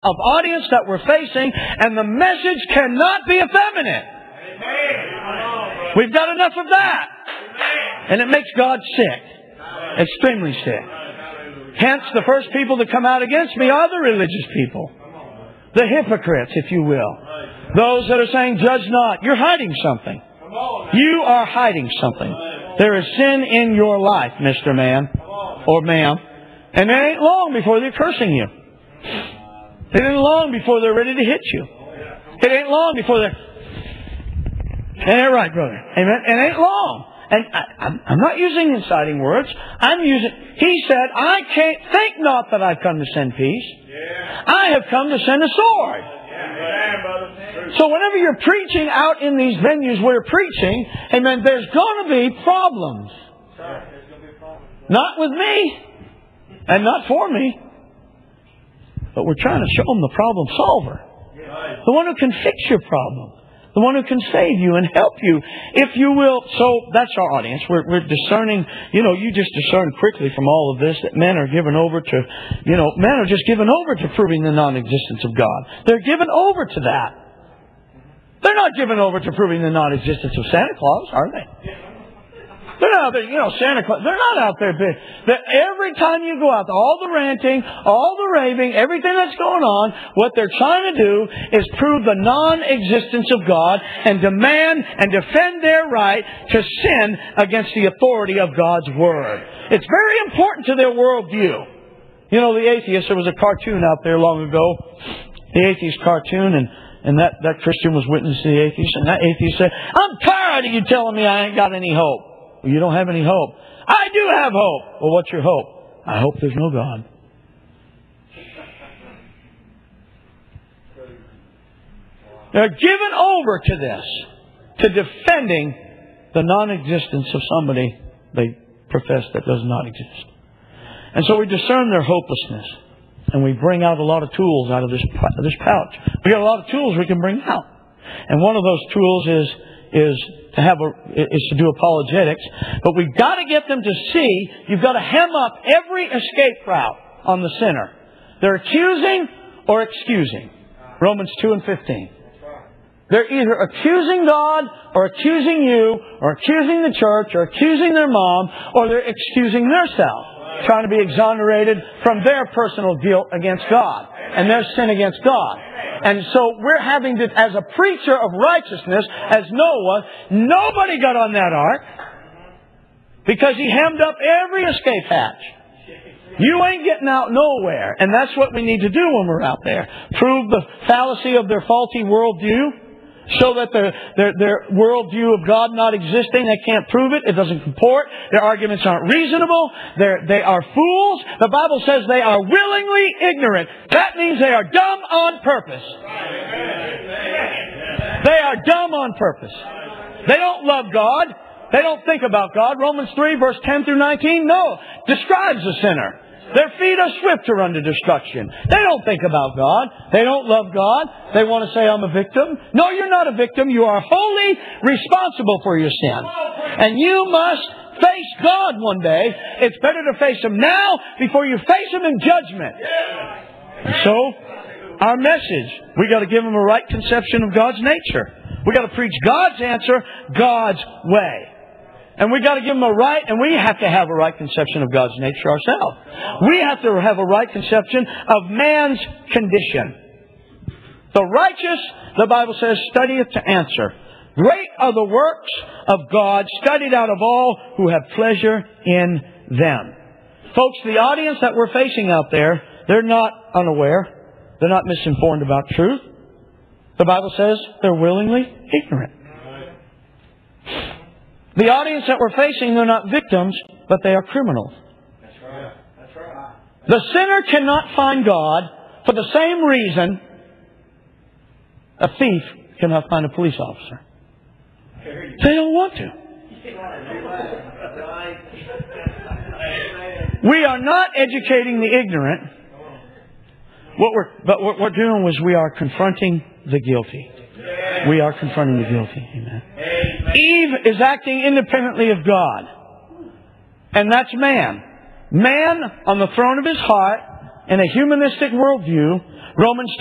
of audience that we're facing, and the message cannot be effeminate. We've got enough of that. And it makes God sick. Extremely sick. Hence, the first people to come out against me are the religious people. The hypocrites, if you will. Those that are saying, judge not. You're hiding something. You are hiding something. There is sin in your life, Mr. Man or ma'am. And it ain't long before they're cursing you. It ain't long before they're ready to hit you. It ain't long before they're... Ain't that right, brother? Amen? It ain't long. And I'm not using inciting words. He said, I can't think not that I've come to send peace. I have come to send a sword. So whenever you're preaching out in these venues where you're preaching, amen, there's going to be problems. Not with me. And not for me. But we're trying to show them the problem solver. The one who can fix your problem. The one who can save you and help you, if you will. So that's our audience. We're discerning, you just discern quickly from all of this that men are given over to, men are just given over to proving the non-existence of God. They're given over to that. They're not given over to proving the non-existence of Santa Claus, are they? They're not out there, Santa Claus. They're not out there. Every time you go out there, all the ranting, all the raving, everything that's going on, what they're trying to do is prove the non-existence of God and demand and defend their right to sin against the authority of God's Word. It's very important to their worldview. The atheists, there was a cartoon out there long ago, the atheist cartoon, and that Christian was witnessing the atheist, and that atheist said, I'm tired of you telling me I ain't got any hope. Well, you don't have any hope. I do have hope. Well, what's your hope? I hope there's no God. They're given over to this, to defending the non-existence of somebody they profess that does not exist. And so we discern their hopelessness. And we bring out a lot of tools out of this pouch. We got a lot of tools we can bring out. And one of those tools is to do apologetics. But we've got to get them to see, you've got to hem up every escape route on the sinner. They're accusing or excusing. Romans 2:15. They're either accusing God or accusing you or accusing the church or accusing their mom, or they're excusing themselves, trying to be exonerated from their personal guilt against God and their sin against God. And so we're having to, as a preacher of righteousness, as Noah, nobody got on that ark because he hemmed up every escape hatch. You ain't getting out nowhere. And that's what we need to do when we're out there. Prove the fallacy of their faulty worldview. Show that their worldview of God not existing, they can't prove it. It doesn't comport. Their arguments aren't reasonable. They are fools. The Bible says they are willingly ignorant. That means they are dumb on purpose. They are dumb on purpose. They don't love God. They don't think about God. Romans 3 verse 10 through 19, describes the sinner. Their feet are swift to run to destruction. They don't think about God. They don't love God. They want to say, I'm a victim. No, you're not a victim. You are wholly responsible for your sin. And you must face God one day. It's better to face Him now before you face Him in judgment. And so, our message, we got to give them a right conception of God's nature. We got to preach God's answer, God's way. And we got to give them a right, and we have to have a right conception of God's nature ourselves. We have to have a right conception of man's condition. The righteous, the Bible says, studieth to answer. Great are the works of God, studied out of all who have pleasure in them. Folks, the audience that we're facing out there, they're not unaware. They're not misinformed about truth. The Bible says they're willingly ignorant. The audience that we're facing, they're not victims, but they are criminals. That's right. That's right. The sinner cannot find God for the same reason a thief cannot find a police officer. They don't want to. We are not educating the ignorant. What we're doing is we are confronting the guilty. We are confronting the guilty. Amen. Eve is acting independently of God. And that's man. Man, on the throne of his heart, in a humanistic worldview, Romans